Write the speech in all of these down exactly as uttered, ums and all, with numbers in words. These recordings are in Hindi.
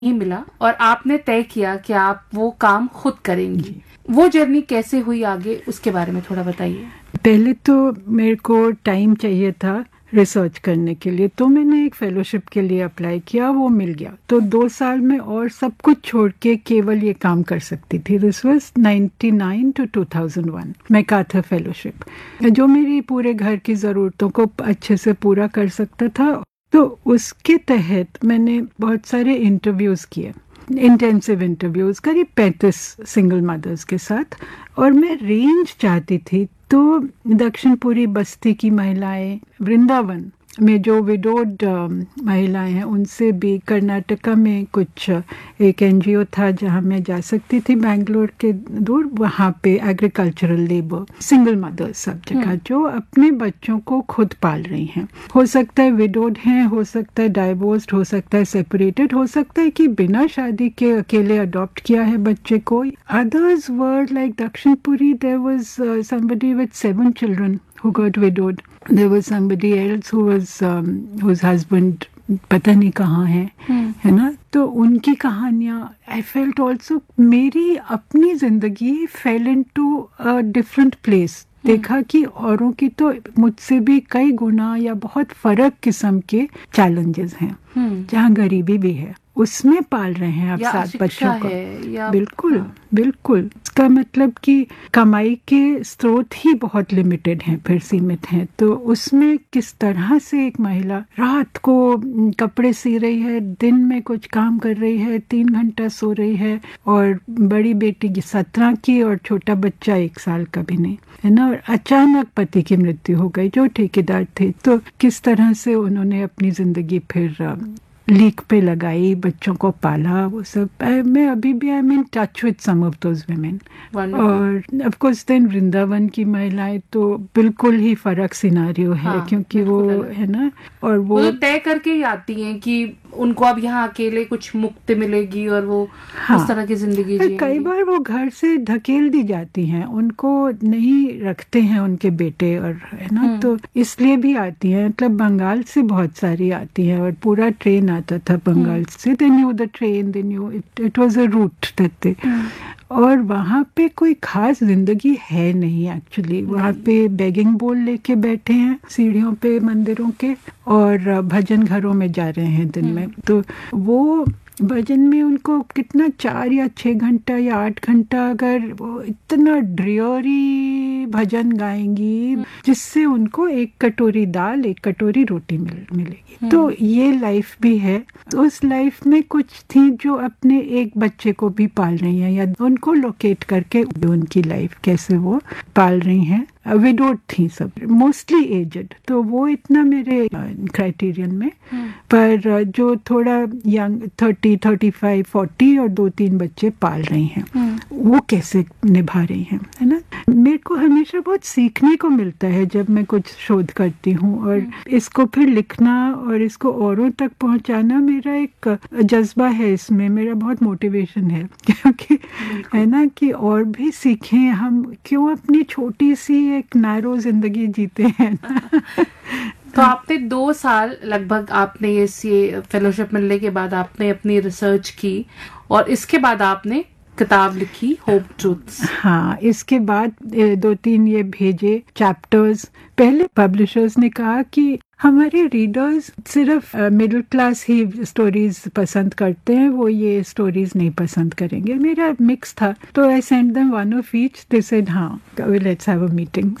ही मिला और आपने तय किया कि आप वो काम खुद करेंगी। वो जर्नी कैसे हुई आगे, उसके बारे में थोड़ा बताइए। पहले तो मेरे को टाइम चाहिए था रिसर्च करने के लिए, तो मैंने एक फेलोशिप के लिए अप्लाई किया, वो मिल गया। तो दो साल में और सब कुछ छोड़ के केवल ये काम कर सकती थी। This was ninety nine to two thousand one MacArthur fellowship, जो मेरी पूरे घर की ज़रूरतों को अच्छे से पूरा कर सकता था। तो उसके तहत मैंने बहुत सारे इंटरव्यूज़ किए, इंटेंसिव इंटरव्यूज़, करीब पैंतीस सिंगल मदर्स के साथ। और मैं रेंज चाहती थी, तो दक्षिणपुरी बस्ती की महिलाएं, वृंदावन में जो विडोड महिलाएं हैं, उनसे भी, कर्नाटका में कुछ एक एनजीओ था जहां मैं जा सकती थी, बैंगलोर के दूर, वहां पे एग्रीकल्चरल लेबर, सिंगल मदर्स, सब जगह जो अपने बच्चों को खुद पाल रही हैं। हो सकता है विडोड हैं, हो सकता है डाइवोर्स्ड, हो सकता है सेपरेटेड, हो सकता है कि बिना शादी के अकेले अडॉप्ट किया है बच्चे को। Others were like Dakshinpuri, there was somebody with seven children who got widowed. There was somebody else who was um, whose husband पता नहीं कहाँ है, hmm. है ना। तो उनकी कहानियाँ, आई फेल्ट ऑल्सो, मेरी अपनी जिंदगी fail into a different place. देखा कि औरों की तो मुझसे भी कई गुना या बहुत फर्क किस्म के चैलेंजेस हैं, hmm. जहाँ गरीबी भी है, उसमें पाल रहे हैं आप सात बच्चों को। बिल्कुल हाँ। बिल्कुल, इसका मतलब कि कमाई के स्रोत ही बहुत लिमिटेड हैं, फिर सीमित हैं। तो उसमें किस तरह से एक महिला रात को कपड़े सी रही है, दिन में कुछ काम कर रही है, तीन घंटा सो रही है, और बड़ी बेटी सत्रह की और छोटा बच्चा एक साल का भी नहीं, है ना। और अचानक पति की मृत्यु हो गई जो ठेकेदार थे। तो किस तरह से उन्होंने अपनी जिंदगी फिर लीक पे लगाई, बच्चों को पाला, वो सब। मैं अभी भी I am in touch with some of those women. और ऑफ कोर्स देन वृंदावन की महिलाएं तो बिल्कुल ही फर्क सिनारियो है, हाँ, क्योंकि वो है ना, और वो, वो तय करके ही आती हैं कि उनको अब यहाँ अकेले कुछ मुक्ति मिलेगी और वो हाँ, उस तरह की जिंदगी जिएंगी। कई बार वो घर से धकेल दी जाती हैं, उनको नहीं रखते हैं उनके बेटे, और है ना, तो इसलिए भी आती हैं। मतलब बंगाल से बहुत सारी आती हैं, और पूरा ट्रेन आता था बंगाल से। They knew the train, they knew it it was a root that they. और वहाँ पे कोई खास जिंदगी है नहीं एक्चुअली। वहाँ पे बेगिंग बोल लेके बैठे हैं सीढ़ियों पे मंदिरों के, और भजन घरों में जा रहे हैं दिन में। तो वो भजन में उनको कितना चार या छः घंटा या आठ घंटा, अगर वो इतना ड्रियरी भजन गाएंगी जिससे उनको एक कटोरी दाल, एक कटोरी रोटी मिल मिलेगी। तो ये लाइफ भी है। तो उस लाइफ में कुछ थी जो अपने एक बच्चे को भी पाल रही हैं, या उनको लोकेट करके उनकी लाइफ कैसे वो पाल रही हैं। विडोड थी सब, मोस्टली एजड, तो वो इतना मेरे क्राइटेरियन में। पर जो थोड़ा young, thirty thirty five forty और दो तीन बच्चे पाल रही हैं, वो कैसे निभा रही हैं, है ना। मेरे को हमेशा बहुत सीखने को मिलता है जब मैं कुछ शोध करती हूँ, और इसको फिर लिखना और इसको औरों तक पहुँचाना मेरा एक जज्बा है, इसमें मेरा बहुत मोटिवेशन है। क्योंकि है ना, कि और भी सीखें हम, क्यों अपनी छोटी सी एक नैरो जिंदगी जीते हैं ना। तो आपने दो साल लगभग आपने ये फेलोशिप मिलने के बाद आपने अपनी रिसर्च की, और इसके बाद आपने किताब लिखी, होप ट्रूथ्स। हाँ, इसके बाद दो तीन ये भेजे चैप्टर्स। पहले पब्लिशर्स ने कहा कि हमारे रीडर्स सिर्फ मिडिल क्लास ही स्टोरीज पसंद करते हैं, वो ये स्टोरीज नहीं पसंद करेंगे। मेरा मिक्स था, तो I sent them one of each. They said हाँ, let's have a meeting.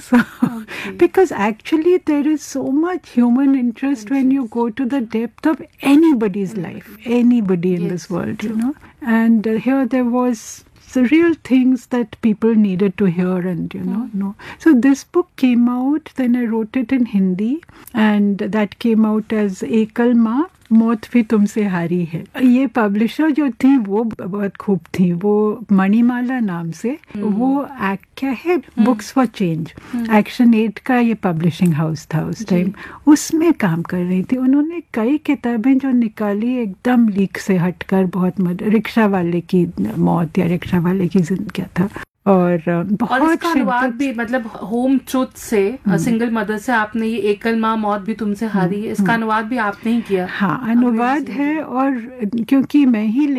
Because actually there is so much human interest when you go to the depth of anybody's life, anybody in this world, you know. And here there was the real things that people needed to hear, and you know mm. no so this book came out, then I wrote it in Hindi, and that came out as Ekal Ma, मौत भी तुमसे हारी है। ये पब्लिशर जो थी वो बहुत खूब थी, वो मणिमाला नाम से। hmm. वो एक्ट क्या है, books for change, action add का ये पब्लिशिंग हाउस था उस टाइम, उसमें काम कर रही थी। उन्होंने कई किताबें जो निकाली एकदम लीक से हटकर, बहुत रिक्शा वाले की मौत या रिक्शा वाले की जिंदगी क्या था, और और बहुत इसका अनुवाद शिद्दत- भी मतलब होम ट्रुथ से सिंगल मदर से आपने ये एकल माँ मौत भी तुमसे हारी है, इसका अनुवाद भी आपने ही किया। हाँ अनुवाद है। और क्योंकि मैं ही